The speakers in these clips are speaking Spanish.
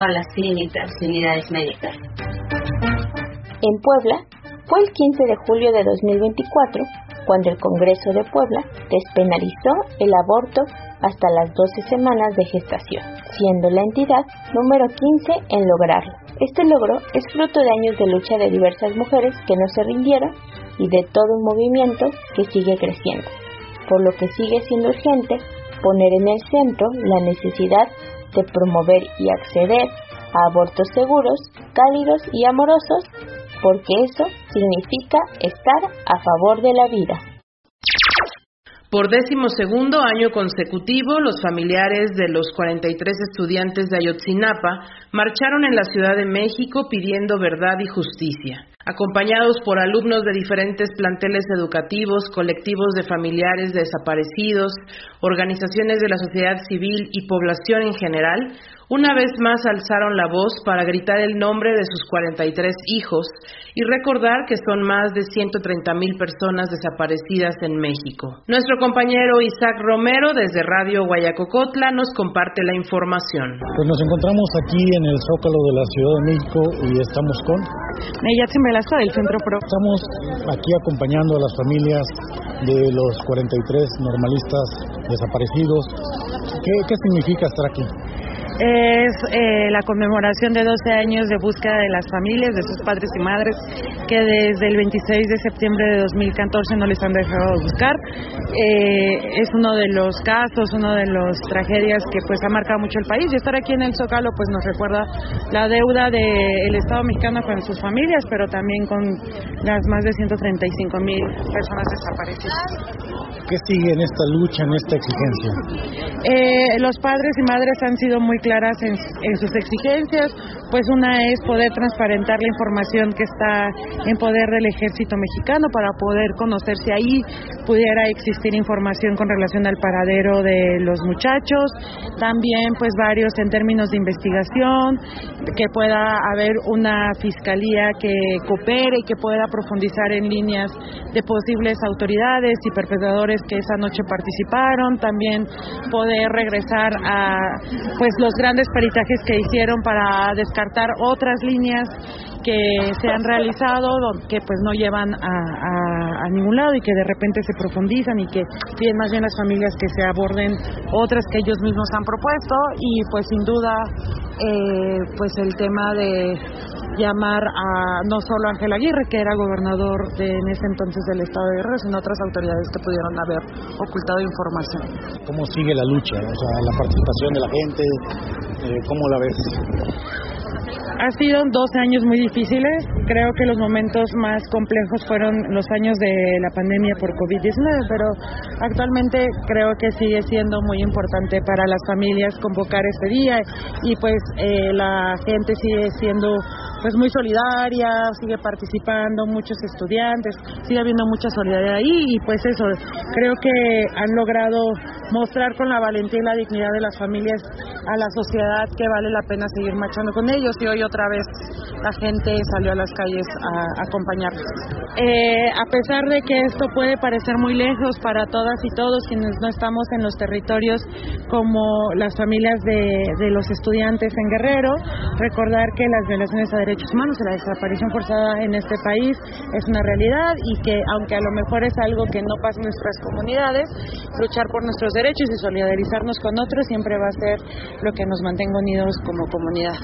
a las clínicas y unidades médicas. En Puebla, fue el 15 de julio de 2024 cuando el Congreso de Puebla despenalizó el aborto hasta las 12 semanas de gestación, siendo la entidad número 15 en lograrlo. Este logro es fruto de años de lucha de diversas mujeres que no se rindieron y de todo un movimiento que sigue creciendo, por lo que sigue siendo urgente poner en el centro la necesidad de promover y acceder a abortos seguros, cálidos y amorosos, porque eso significa estar a favor de la vida. Por 12º año consecutivo, los familiares de los 43 estudiantes de Ayotzinapa marcharon en la Ciudad de México pidiendo verdad y justicia. Acompañados por alumnos de diferentes planteles educativos, colectivos de familiares desaparecidos, organizaciones de la sociedad civil y población en general, una vez más alzaron la voz para gritar el nombre de sus 43 hijos y recordar que son más de 130,000 personas desaparecidas en México. Nuestro compañero Isaac Romero, desde Radio Guayacocotla, nos comparte la información. Pues nos encontramos aquí en el Zócalo de la Ciudad de México y estamos con Neyatzin Velasco del Centro PRO. Estamos aquí acompañando a las familias de los 43 normalistas desaparecidos. ¿Qué significa estar aquí? Es la conmemoración de 12 años de búsqueda de las familias, de sus padres y madres, que desde el 26 de septiembre de 2014 no les han dejado de buscar. Es uno de los casos, una de las tragedias que pues ha marcado mucho el país, y estar aquí en el Zócalo pues nos recuerda la deuda del Estado mexicano con sus familias, pero también con las más de 135,000 personas desaparecidas. ¿Qué sigue en esta lucha, en esta exigencia? Los padres y madres han sido muy claras en sus exigencias, pues una es poder transparentar la información que está en poder del Ejército Mexicano para poder conocer si ahí pudiera existir información con relación al paradero de los muchachos, también pues varios en términos de investigación, que pueda haber una fiscalía que coopere y que pueda profundizar en líneas de posibles autoridades y perpetradores que esa noche participaron, también poder regresar a pues los grandes peritajes que hicieron para descartar otras líneas que se han realizado, que pues no llevan a ningún lado y que de repente se profundizan y que piden más bien las familias que se aborden otras que ellos mismos han propuesto, y pues sin duda pues el tema de llamar a no solo Ángel Aguirre, que era gobernador en ese entonces del estado de Guerrero, sino otras autoridades que pudieron haber ocultado información. ¿Cómo sigue la lucha? O sea, la participación de la gente, ¿cómo la ves? Ha sido 12 años muy difíciles. Creo que los momentos más complejos fueron los años de la pandemia por COVID-19, pero actualmente creo que sigue siendo muy importante para las familias convocar este día, y pues la gente sigue siendo pues muy solidaria, sigue participando, muchos estudiantes, sigue habiendo mucha solidaridad ahí, y pues eso, creo que han logrado mostrar con la valentía y la dignidad de las familias a la sociedad que vale la pena seguir marchando con ellos, y hoy otra vez la gente salió a las calles a acompañarlos. A pesar de que esto puede parecer muy lejos para todas y todos quienes no estamos en los territorios como las familias de los estudiantes en Guerrero, recordar que las violaciones a derechos humanos y la desaparición forzada en este país es una realidad, y que aunque a lo mejor es algo que no pasa en nuestras comunidades, luchar por nuestros derechos y solidarizarnos con otros siempre va a ser lo que nos mantenga unidos como comunidad.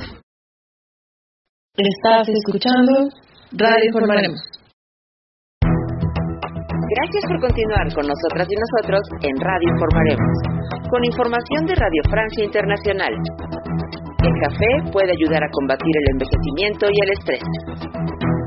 Estás escuchando Radio Informaremos. Gracias por continuar con nosotras y nosotros en Radio Informaremos, con información de Radio Francia Internacional. El café puede ayudar a combatir el envejecimiento y el estrés.